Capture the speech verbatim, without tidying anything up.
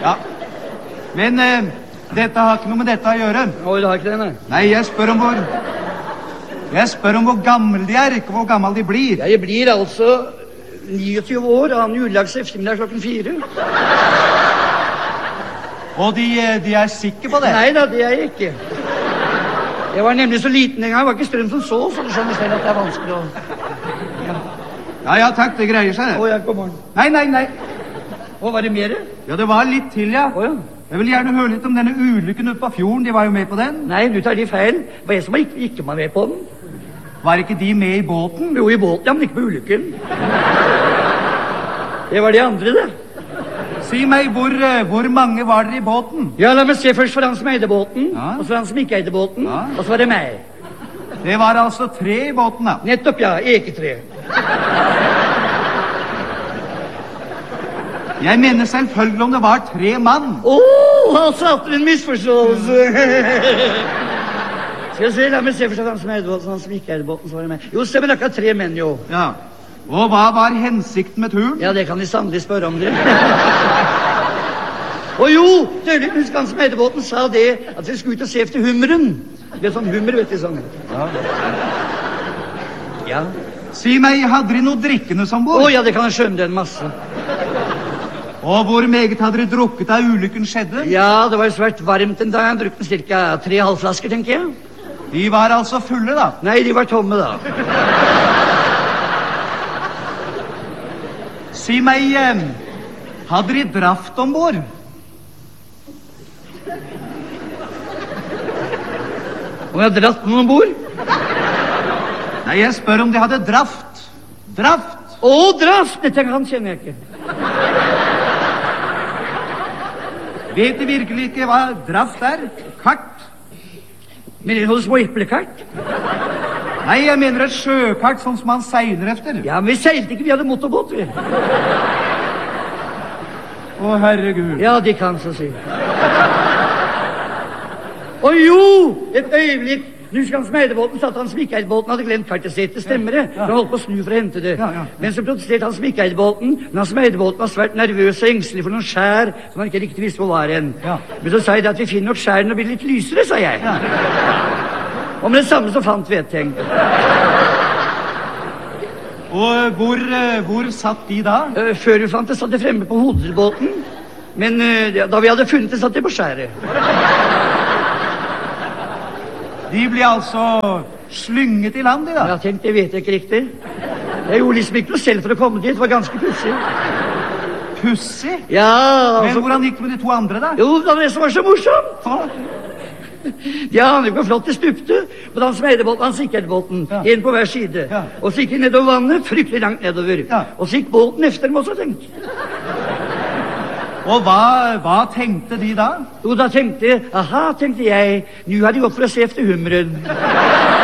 Ja. Men eh, dette har ikke noe med dette å gjøre. Oi, det har ikke det, nei. Nei, jeg spør om hvor Jeg spør om hvor gammel de er, ikke hvor gammel de blir. Ja, jeg blir altså niogtyve år, annen juledags eftermiddag klokken fire. Og de, eh, de er sikre på det? Nei da, det er jeg ikke. Jeg var nemlig så liten en gang, jeg var ikke strøm som så, så du skjønner selv at det er vanskelig å... Ja, Ja, ja, takk, det greier seg. Å, ja, god morgen. Nei, nei, nei. Å, var det mer? Ja, det var litt til, ja. Å, ja. Jeg vil gjerne høre litt om denne ulykken ute på fjorden. De var jo med på den. Nei, du tar de feil. Det var jeg som ikke, ikke var med på den. Var ikke de med i båten? Jo, i båten, ja, men ikke på ulykken. Det var de andre, det. Si meg, hvor, eh, hvor mange var dere i båten? Ja, la meg se først for han som eide båten, Ja. og så han som ikke eide båten, Ja. og så var det meg. Det var altså tre i båten, da. Nettopp, ja, eketre. Jeg mener selvfølgelig om det var tre mann. Å, han satte en misforståelse. Skal jeg se, la meg se først han som eide båten, han som ikke eide båten, så var det meg. Jo, stemmer akkurat tre menn, jo. Ja. Og hva var hensikten med turen? Ja, det kan de sannelig spørre om det. Og jo, Tøylig, husk han som eide båten sa det, at vi skulle ut og se efter hummeren. Det er sånn hummer, vet du, sånn. Ja. Ja. Si meg, hadde dere noe drikkende som Å, bord? ja, det kan jeg skjønne, det er en masse. Og hvor meget hadde dere drukket da ulykken skjedde? Ja, det var jo svært varmt en dag, jeg drukte cirka tre halvflasker, tenker jeg. De var altså fulle, da. Nei, de var tomme da. Si meg, eh, hadde dere draft ombord? Om jeg har dratt noen ombord? Nei, jeg spør om de hadde draft. Draft! Å, draft! Dette han kjenner jeg ikke. Vet de virkelig ikke hva draft er? Kart? Men det er noen små eplekart. Nei, jeg mener et sjøkart, sånn som man seiler efter. Ja, men vi seilte ikke, vi hadde motorbåt, vi. Å, herregud. Ja, de kan så si. Å jo, et øyeblikk. Nu skal han som eide båten, satt han som ikke eide båten, hadde glemt kartet sitt. Det stemmer det. Han holdt på å snu for å hente det. Ja, ja. Men så protesterte han som ikke eide båten. Men han som eide båten var svært nervøs og engstelig for noen skjær som han ikke riktig visste hvor var en. Ja. Men så sa jeg det at vi finner nok skjærene og blir litt lysere, sa jeg. Ja. Og med det samme så fant vi et ting. Og hvor, eh, hvor satt de da? Eh, Før vi fant det, satt det fremme på hodelbåten. Men eh, da vi hadde funnet det, satt det på skjæret. De ble altså slynget i land, de da. Ja, tenk, det vet jeg ikke riktig. Jeg gjorde liksom ikke noe selv for å komme dit. Det var ganske pussig. Pussig? Ja, Men altså... hvordan gikk det med de to andre, da? Jo, det var det som var så morsomt. Å, De aner jo hvor flott det stupte. På han som eide båten, han som ikke eide båten. Ja. En på hver side. Ja. Og så gikk de nedover vannet, fryktelig langt nedover. Ja. Og så gikk båten efter dem også, tenk. Og hva, hva tenkte de da? Jo, da tenkte jeg, aha, tenkte jeg, nå har de gått for å se efter hummeren.